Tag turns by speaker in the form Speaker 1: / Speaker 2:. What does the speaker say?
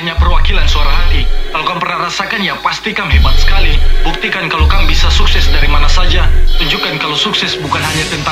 Speaker 1: hanya perwakilan suara hati. Kalau kamu pernah rasakan, ya pasti kamu hebat sekali. Buktikan kalau kamu bisa sukses dari mana saja. Tunjukkan kalau sukses bukan hanya tentang